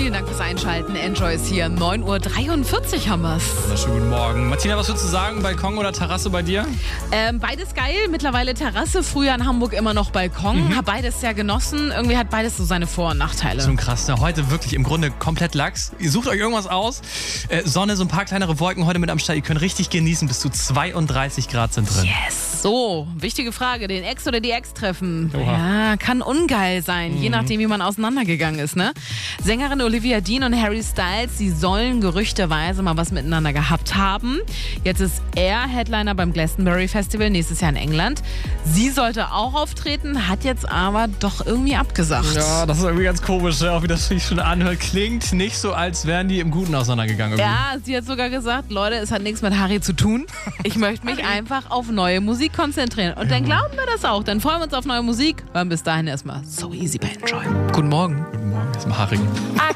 Vielen Dank fürs Einschalten. Enjoy ist hier. 9.43 Uhr haben wir's. Wunderschönen guten Morgen. Martina, was würdest du sagen? Balkon oder Terrasse bei dir? Beides geil. Mittlerweile Terrasse. Früher in Hamburg immer noch Balkon. Hab beides sehr genossen. Irgendwie hat beides so seine Vor- und Nachteile. Schon krass, ne? Heute wirklich im Grunde komplett Lachs. Ihr sucht euch irgendwas aus. Sonne, so ein paar kleinere Wolken heute mit am Start. Ihr könnt richtig genießen. Bis zu 32 Grad sind drin. Yes. So, wichtige Frage. Den Ex oder die Ex treffen? Oha. Ja, kann ungeil sein. Je nachdem, wie man auseinandergegangen ist, ne? Sängerin Olivia Dean und Harry Styles, sie sollen gerüchteweise mal was miteinander gehabt haben. Jetzt ist er Headliner beim Glastonbury Festival, nächstes Jahr in England. Sie sollte auch auftreten, hat jetzt aber doch irgendwie abgesagt. Ja, das ist irgendwie ganz komisch, ne? Auch wie das sich schon anhört. Klingt nicht so, als wären die im Guten auseinandergegangen. Irgendwie. Ja, sie hat sogar gesagt, Leute, es hat nichts mit Harry zu tun. Ich möchte mich einfach auf neue Musik konzentrieren. Und dann glauben wir das auch. Dann freuen wir uns auf neue Musik. Hören bis dahin erstmal So Easy bei Enjoy. Guten Morgen. Guten Morgen, erstmal Harry.